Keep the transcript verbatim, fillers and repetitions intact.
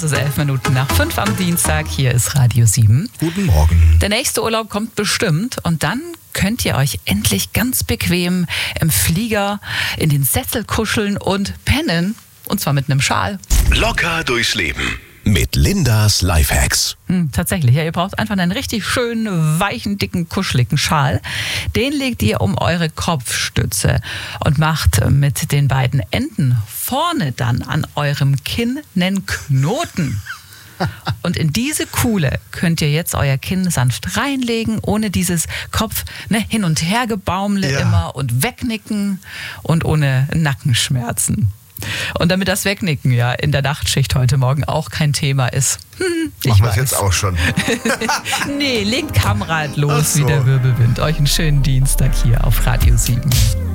Es ist elf Minuten nach fünf am Dienstag. Hier ist Radio sieben. Guten Morgen. Der nächste Urlaub kommt bestimmt und dann könnt ihr euch endlich ganz bequem im Flieger in den Sessel kuscheln und pennen. Und zwar mit einem Schal. Locker durchs Leben mit Lindas Lifehacks. Hm, tatsächlich, ja, ihr braucht einfach einen richtig schönen, weichen, dicken, kuscheligen Schal. Den legt ihr um eure Kopfstütze und macht mit den beiden Enden vorne dann an eurem Kinn einen Knoten. Und in diese Kuhle könnt ihr jetzt euer Kinn sanft reinlegen, ohne dieses Kopf ne, hin und her gebaumle Ja. immer und wegnicken und ohne Nackenschmerzen. Und damit das Wegnicken ja in der Nachtschicht heute Morgen auch kein Thema ist. Hm, ich Machen wir weiß. es jetzt auch schon. Nee, legt Kamrad los Ach so. wie der Wirbelwind. Euch einen schönen Dienstag hier auf Radio sieben.